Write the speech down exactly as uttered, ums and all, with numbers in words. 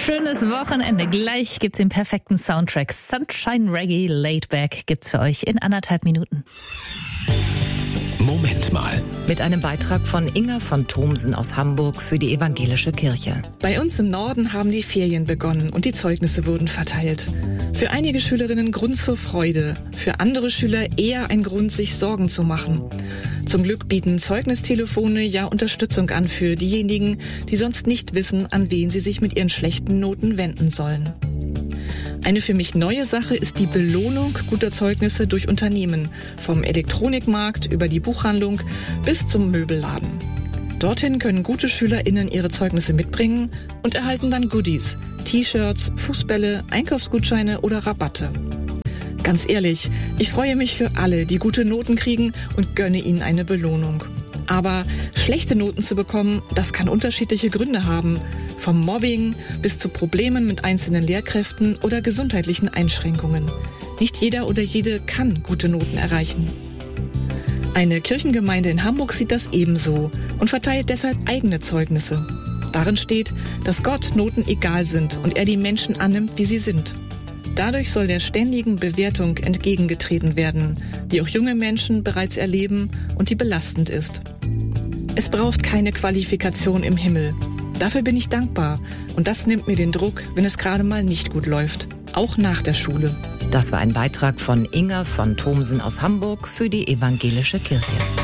Schönes Wochenende. Gleich gibt's den perfekten Soundtrack. Sunshine Reggae Laid Back gibt's für euch in anderthalb Minuten. Moment mal. Mit einem Beitrag von Inga von Thomsen aus Hamburg für die Evangelische Kirche. Bei uns im Norden haben die Ferien begonnen und die Zeugnisse wurden verteilt. Für einige Schülerinnen Grund zur Freude, für andere Schüler eher ein Grund, sich Sorgen zu machen. Zum Glück bieten Zeugnistelefone ja Unterstützung an für diejenigen, die sonst nicht wissen, an wen sie sich mit ihren schlechten Noten wenden sollen. Eine für mich neue Sache ist die Belohnung guter Zeugnisse durch Unternehmen, vom Elektronikmarkt über die Buchhandlung bis zum Möbelladen. Dorthin können gute SchülerInnen ihre Zeugnisse mitbringen und erhalten dann Goodies, T-Shirts, Fußbälle, Einkaufsgutscheine oder Rabatte. Ganz ehrlich, ich freue mich für alle, die gute Noten kriegen und gönne ihnen eine Belohnung. Aber schlechte Noten zu bekommen, das kann unterschiedliche Gründe haben. Vom Mobbing bis zu Problemen mit einzelnen Lehrkräften oder gesundheitlichen Einschränkungen. Nicht jeder oder jede kann gute Noten erreichen. Eine Kirchengemeinde in Hamburg sieht das ebenso und verteilt deshalb eigene Zeugnisse. Darin steht, dass Gott Noten egal sind und er die Menschen annimmt, wie sie sind. Dadurch soll der ständigen Bewertung entgegengetreten werden, die auch junge Menschen bereits erleben und die belastend ist. Es braucht keine Qualifikation im Himmel. Dafür bin ich dankbar und das nimmt mir den Druck, wenn es gerade mal nicht gut läuft, auch nach der Schule. Das war ein Beitrag von Inga von Thomsen aus Hamburg für die Evangelische Kirche.